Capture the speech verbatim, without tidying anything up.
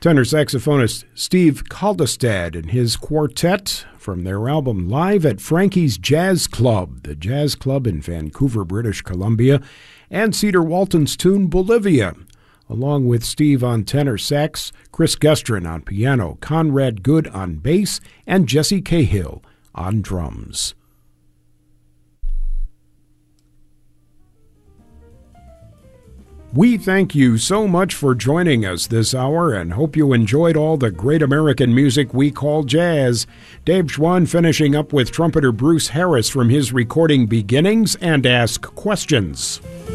Tenor saxophonist Steve Kaldestad and his quartet from their album Live at Frankie's Jazz Club, the jazz club in Vancouver, British Columbia, and Cedar Walton's tune Bolivia, along with Steve on tenor sax, Chris Gestrin on piano, Conrad Good on bass, and Jesse Cahill on drums. We thank you so much for joining us this hour and hope you enjoyed all the great American music we call jazz. Dave Schwann finishing up with trumpeter Bruce Harris from his recording Beginnings and Ask Questions.